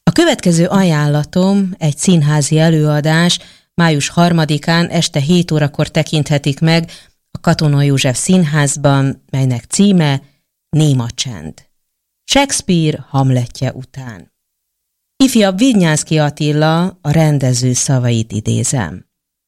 A következő ajánlatom egy színházi előadás, május 3-án este 7 órakor tekinthetik meg a Katona József Színházban, melynek címe Néma csend. Shakespeare Hamletje után. Ifjabb Vidnyánszky Attila, a rendező szavait idézem.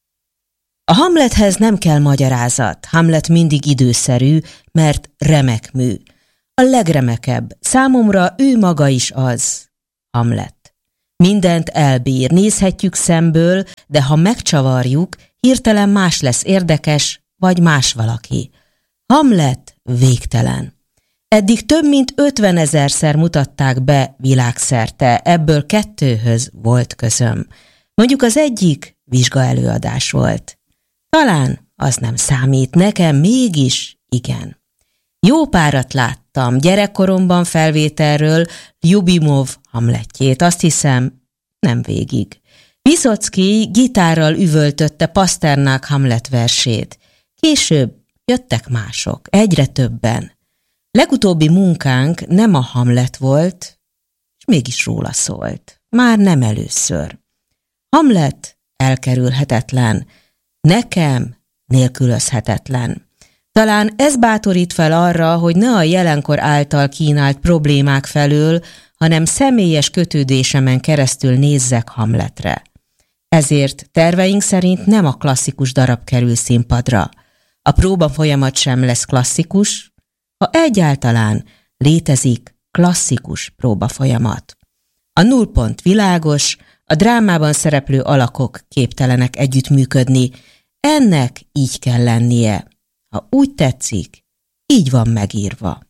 A Hamlethez nem kell magyarázat, Hamlet mindig időszerű, mert remek mű. A legremekebb, számomra ő maga is az, Hamlet. Mindent elbír, nézhetjük szemből, de ha megcsavarjuk, hirtelen más lesz érdekes, vagy más valaki. Hamlet végtelen. Eddig több mint 50 000-szer mutatták be világszerte, ebből 2-höz volt közöm. Mondjuk az egyik vizsgaelőadás volt. Talán az nem számít, nekem mégis igen. Jó párat láttam, gyerekkoromban felvételről Ljubimov Hamletjét, azt hiszem, nem végig. Vyszocki gitárral üvöltötte Pasternák Hamlet versét. Később jöttek mások, egyre többen. Legutóbbi munkánk nem a Hamlet volt, és mégis róla szólt. Már nem először. Hamlet elkerülhetetlen, nekem nélkülözhetetlen. Talán ez bátorít fel arra, hogy ne a jelenkor által kínált problémák felől, hanem személyes kötődésemen keresztül nézzek Hamletre. Ezért terveink szerint nem a klasszikus darab kerül színpadra. A próba folyamat sem lesz klasszikus, ha egyáltalán létezik klasszikus próbafolyamat. A nullpont világos, a drámában szereplő alakok képtelenek együttműködni, ennek így kell lennie. Ha úgy tetszik, így van megírva.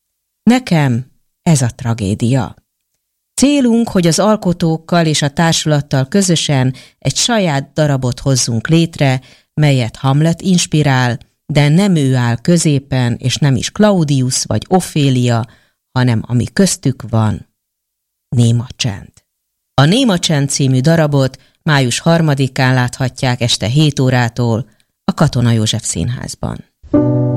Nekem ez a tragédia. Célunk, hogy az alkotókkal és a társulattal közösen egy saját darabot hozzunk létre, melyet Hamlet inspirál, de nem ő áll középen, és nem is Claudius vagy Ofélia, hanem ami köztük van, néma csend. A Néma csend című darabot május 3-án láthatják este 7 órától a Katona József Színházban.